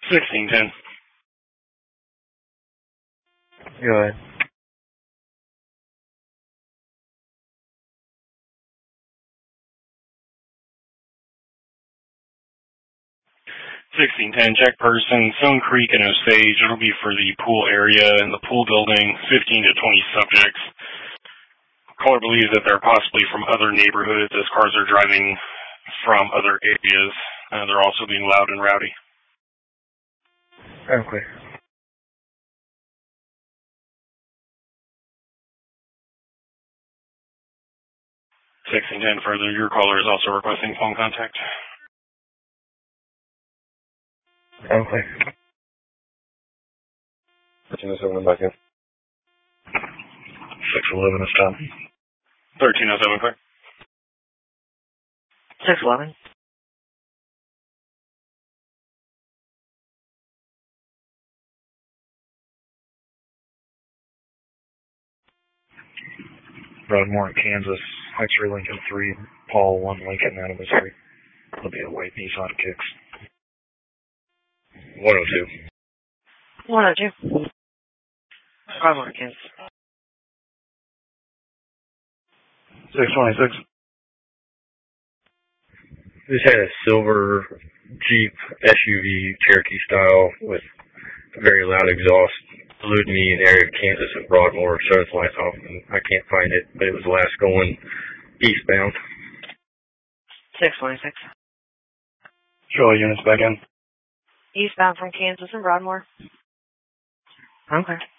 1610. Go ahead. Check person, Stone Creek and Osage. It'll be for the pool area and the pool building, 15 to 20 subjects. Caller believes that they're possibly from other neighborhoods as cars are driving from other areas. They're also being loud and rowdy. Okay. 1610 further, your caller is also requesting phone contact. Okay. 1307 back in. 611 is done. 1307, clear. 611. Broadmoor, Kansas. X-ray Lincoln 3, Paul 1 Lincoln out of the street. It'll be a white Nissan Kicks. 102. 102. Broadmoor, Kansas. 626. Just had a silver Jeep SUV Cherokee style with very loud exhaust eluding me in the area of Kansas and Broadmoor. Shut its lights off, and I can't find it, but it was last going eastbound. 626. Show all units back in. Eastbound from Kansas and Broadmoor. Okay.